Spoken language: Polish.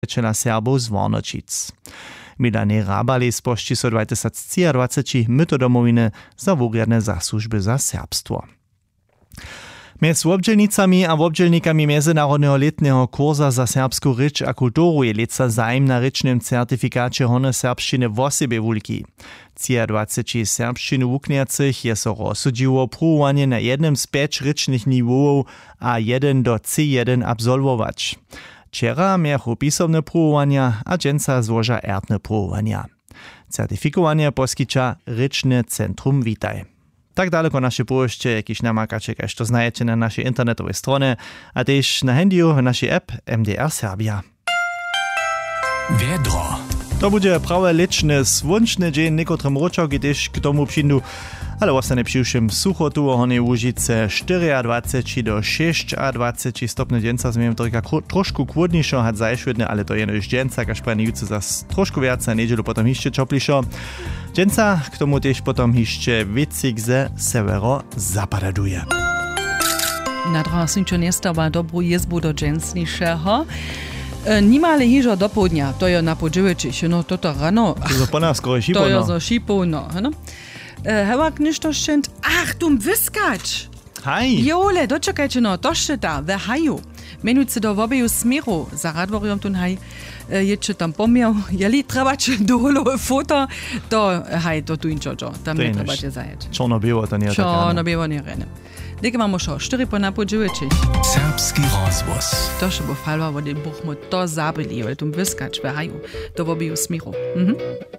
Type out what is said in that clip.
čela Serbov z Warnočic. Milane Rabali spošči so 2023 myto domowiny za wurjadne zasłużby za serbstwo. Mjez wobdźelnicami a wobdźelnikami Międzynarodnego letnego kurza za serbsku rěč a kulturu je leca zajm na rěčnym certifikacie horne serbšćiny wosebje wulki. 23 serbšćiny wuknjacych je so rozsudziło próbowanie na jednym z 5 rěčnych niwołów A1 do C1 absolwować. Wczera miachu pisowne próbowania a dżęca złoża erdne próbowania. Certifikowanie poskicza Rěčne centrum Witaj. Tak daleko naše położcie, jakiś namakacie, kaž to znajecie na naszej internetowej stronie, a też na handyu w naszej app MDR Serbia. Wiedro. To będzie prawe leczne, słoneczny dzień, niekotrym roczok, gdyż k tomu przyjdą, ale ostane przyjszym sucho tu o Hornej Łužice 24 do 26 stopni dżęca, zmieniam tylko troszkę chłodniejszo, had zajszwiedne, ale to jeno już dżęca, kaž pranujący za troszkę więcej, niedzielu potem jeszcze cioplejszo. Dżęca, k tomu też potem jeszcze wiecik ze severo-zapadaduje. Na druhá synčo nestava dobrú jezbu do dżęsniejszego. Nimale hižo do południa, to je na podživečiš, no toto rano. To je po nás skoro šipolno. To je zo šipolno, no. Hewak ništo ščent, Achtung, wyskacz! Hej! Jole, dočekajcie no, to ščeta, ve haju. Menujce do wobeju smiru, za radvoriom tun haj, ječe tam pomiał, jeli trebače doholowe foto, to haj, to tu inčočo, tam ne trebače zajeć. Čorno-bielo to nie je tak. Čorno-bielo nie rene. Deke mamy šo, 4 po napodživečiš. Serbski rozvoz. To še bo falva, wo den Buchmo to zabili, ale tum wyskacz ve haju, do wobeju smiru.